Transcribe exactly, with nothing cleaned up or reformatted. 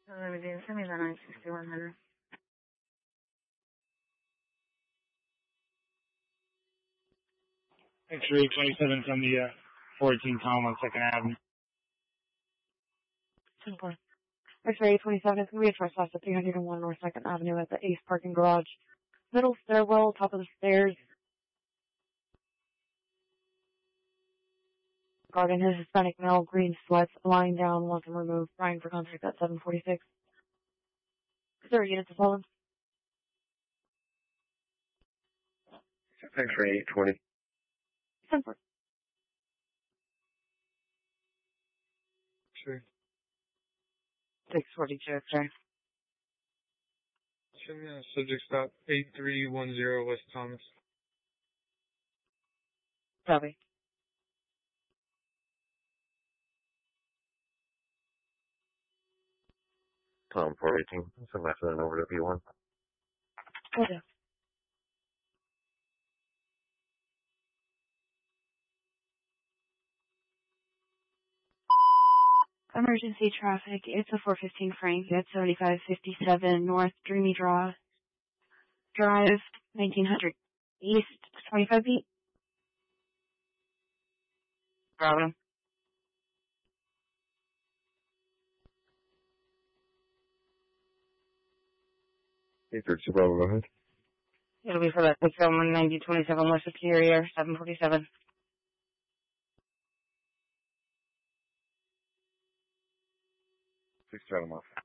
Evidencia, send me the nine sixty-one hundred. X-ray twenty-seven from the uh, fourteen Tom on second Avenue. ten four. X-ray twenty-seven is going to be a trespass at three hundred one North second Avenue at the Ace Parking Garage. Middle stairwell, top of the stairs. Guarding his Hispanic male, green sweats, lying down, wants him removed. Brian for contact at seven forty-six. Zero units of fallen. X-ray eight twenty. ten four. Sure. six forty-two, X-ray. Show me a subject stop eight three one zero West Thomas. Copy. Tom four eighteen. Send that over to P one. Okay. Emergency traffic. It's a four fifteen Frank at seventy-five fifty-seven North Dreamy Draw Drive, nineteen hundred East, twenty-five feet. Problem. eight thirty-two, Bravo, go ahead. It'll be for that six oh one ninety twenty-seven West Superior, seven forty-seven. six seven off.